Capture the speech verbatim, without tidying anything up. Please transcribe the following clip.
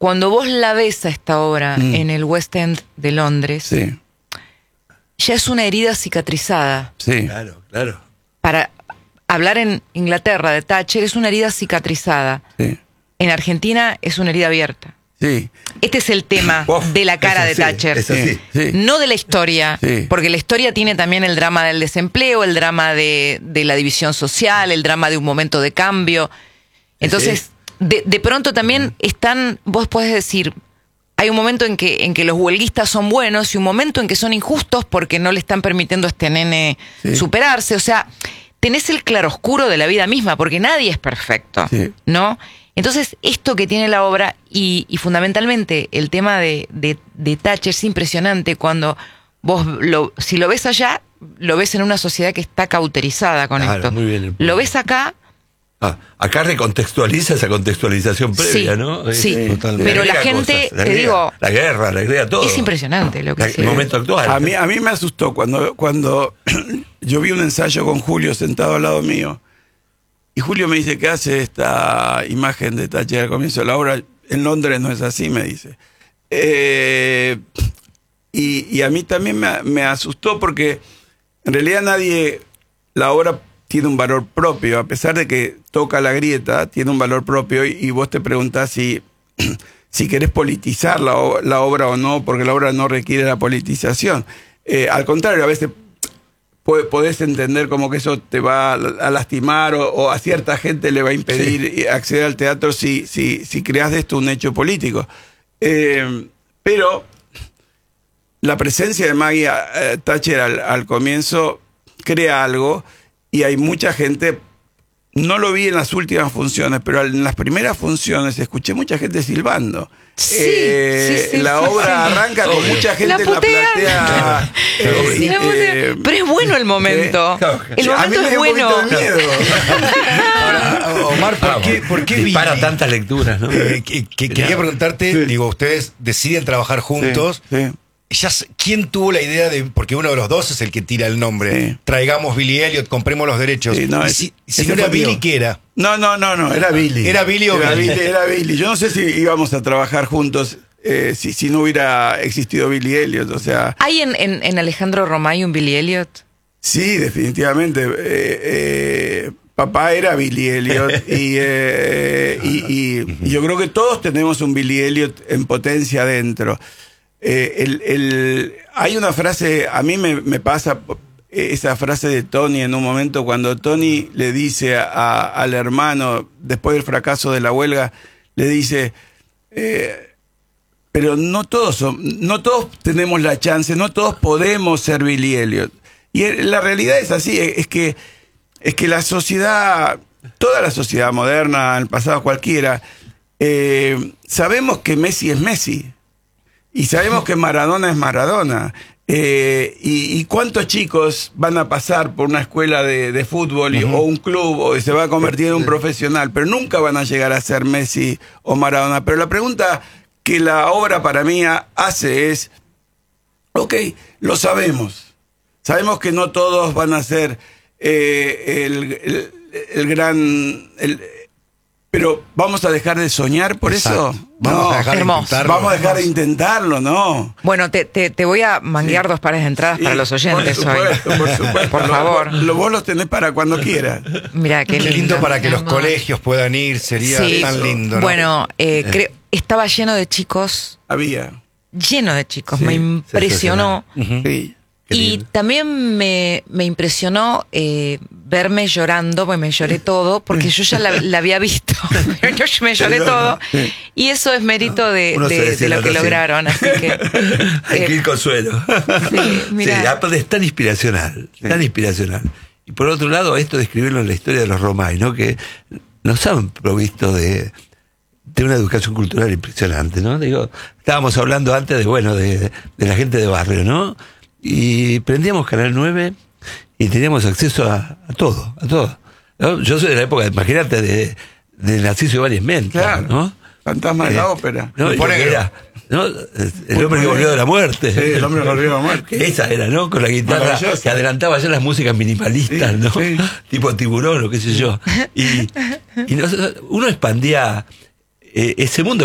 cuando vos la ves a esta obra Mm. en el West End de Londres, Sí, ya es una herida cicatrizada. sí. Claro, claro. Para hablar en Inglaterra de Thatcher, es una herida cicatrizada. Sí, En Argentina es una herida abierta. sí, Este es el tema Uf, de la cara es de así, Thatcher. es así. sí, sí. No de la historia, Sí. porque la historia tiene también el drama del desempleo, el drama de, de la división social, el drama de un momento de cambio. Entonces, de, de pronto también están, vos podés decir, hay un momento en que, en que los huelguistas son buenos y un momento en que son injustos porque no le están permitiendo a este nene Sí. superarse. O sea, tenés el claroscuro de la vida misma, porque nadie es perfecto, Sí. ¿no? Entonces, esto que tiene la obra, y, y fundamentalmente el tema de, de, de Thatcher es impresionante cuando vos, lo, si lo ves allá, lo ves en una sociedad que está cauterizada con Claro, esto. muy bien el punto. Lo ves acá, Ah, acá recontextualiza esa contextualización previa, sí, ¿no? sí, Es- totalmente. pero le la agrega gente, cosas, le te agrega digo, la guerra, le agrega todo. es impresionante lo que La- se el momento actual. A mí, a mí me asustó cuando, cuando yo vi un ensayo con Julio sentado al lado mío. Y Julio me dice que hace esta imagen de Thatcher al comienzo de la obra. En Londres no es así, me dice. Eh, y, y a mí también me, me asustó porque en realidad nadie, la obra tiene un valor propio, a pesar de que toca la grieta, tiene un valor propio y, y vos te preguntás si, si querés politizar la, o- la obra o no, porque la obra no requiere la politización. Eh, al contrario, a veces po- podés entender como que eso te va a a lastimar o, o a cierta gente le va a impedir acceder al teatro si, si, si creás de esto un hecho político. Eh, pero la presencia de Maggie eh, Thatcher al, al comienzo crea algo y hay mucha gente, no lo vi en las últimas funciones, pero en las primeras funciones escuché mucha gente silbando. Sí, Eh, sí, sí, la sí, obra sí. arranca con mucha gente La en la putean. platea. eh, Sí, y, la putea. eh, pero es bueno el momento. Claro. El sí, a mí momento me es dio un bueno. poquito de miedo. Ahora, Omar, ¿por Ah, qué, por qué dispara Billy? tantas lecturas, ¿no? Eh, que- que- quería preguntarte, Sí. digo, ustedes deciden trabajar juntos. Sí, sí. Ya sé- ¿Quién tuvo la idea de, porque uno de los dos es el que tira el nombre, Sí. traigamos Billy Elliot, compremos los derechos? Sí, no, y es- si, si ese no era fue Billy, Diego. ¿qué era? No, no, no, no, era Billy. ¿Era Billy o era Billy? Billy? Era Billy. Yo no sé si íbamos a trabajar juntos eh, si, si no hubiera existido Billy Elliot. O sea, ¿Hay en, en, en Alejandro Romay un Billy Elliot? sí, definitivamente. Eh, eh, papá era Billy Elliot y, eh, y, y- y yo creo que todos tenemos un Billy Elliot en potencia adentro. Eh, el, el- hay una frase, a mí me, me pasa esa frase de Tony en un momento cuando Tony le dice a- al hermano, después del fracaso de la huelga, le dice, eh, pero no todos, son, no todos tenemos la chance, no todos podemos ser Billy Elliot. Y la realidad es así, es que, es que la sociedad, toda la sociedad moderna, el pasado cualquiera, eh, sabemos que Messi es Messi. Y sabemos que Maradona es Maradona. Eh, y, y cuántos chicos van a pasar por una escuela de, de fútbol y- o un club o se va a convertir en un profesional, pero nunca van a llegar a ser Messi o Maradona. Pero la pregunta que la obra para mí hace es, ok, lo sabemos. Sabemos que no todos van a ser eh, el, el, el gran... el- pero vamos a dejar de soñar por Exacto. eso. Vamos No. a dejar Hermoso. de intentarlo. Vamos a dejar de intentarlo, ¿no? Bueno, te, te, te voy a manguear dos pares de entradas para Sí, los oyentes por hoy. supuesto, por supuesto. Por Lo- favor. Lo, vos los tenés para cuando quieras. Mira, qué Qué lindo. lindo para que los Hermoso. colegios puedan ir, sería Sí. tan lindo, ¿no? Bueno, eh, creo, estaba lleno de chicos, Había. lleno de chicos. Sí, me impresionó. Sí. Qué Y lindo. también me, me impresionó eh, verme llorando, porque me lloré todo, porque yo ya la, la había visto. Yo me lloré todo. Y eso es mérito de, Uno se de- de decía, lo que no sé. lograron. Así que. Hay eh, que ir consuelo. Sí, mirá. Sí, aparte es tan inspiracional, tan inspiracional. Y por otro lado, esto de escribirlo en la historia de los Romay, ¿no? Que nos han provisto de, de una educación cultural impresionante, ¿no? Digo, estábamos hablando antes de, bueno, de, de la gente de barrio, ¿no? Y prendíamos Canal nueve y teníamos acceso a, a todo, a todo. ¿no? Yo soy de la época, imagínate, de, de Narciso Ibáñez Menta, Claro. ¿no? Fantasma de la Eh, ópera. ¿no? Y Pone lo que negro. era, ¿no? El hombre que volvió de la muerte. Sí, el hombre que volvió de la muerte. Que esa era, ¿no? Con la guitarra Maravillosa. que adelantaba ya las músicas minimalistas, Sí, ¿no? sí. Tipo Tiburón o qué sé yo. Y, y nosotros- uno expandía eh, ese mundo.